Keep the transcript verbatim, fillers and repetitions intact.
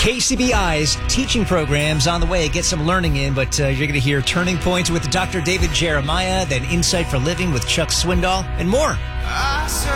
K C B I's teaching programs on the way. Get some learning in, but uh, you're going to hear Turning Points with Doctor David Jeremiah, then Insight for Living with Chuck Swindoll, and more.